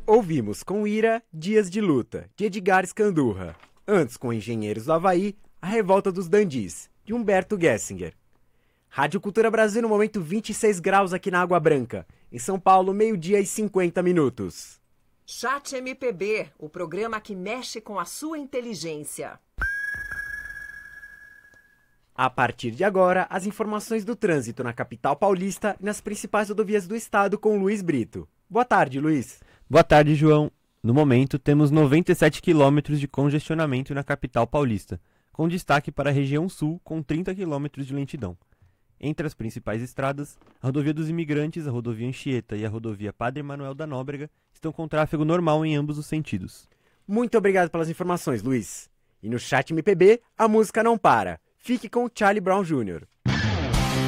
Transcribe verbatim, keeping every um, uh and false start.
Ouvimos com ira Dias de Luta, de Edgar Scandurra. Antes, com Engenheiros do Havaí, A Revolta dos Dandis, de Humberto Gessinger. Rádio Cultura Brasil no momento vinte e seis graus aqui na Água Branca. Em São Paulo, meio-dia e cinquenta minutos. Chat M P B, o programa que mexe com a sua inteligência. A partir de agora, as informações do trânsito na capital paulista e nas principais rodovias do estado com Luiz Brito. Boa tarde, Luiz. Boa tarde, João. No momento, temos noventa e sete quilômetros de congestionamento na capital paulista, com destaque para a região sul, com trinta quilômetros de lentidão. Entre as principais estradas, a rodovia dos Imigrantes, a rodovia Anchieta e a rodovia Padre Manuel da Nóbrega estão com tráfego normal em ambos os sentidos. Muito obrigado pelas informações, Luiz. E no Chat M P B, a música não para. Fique com o Charlie Brown Júnior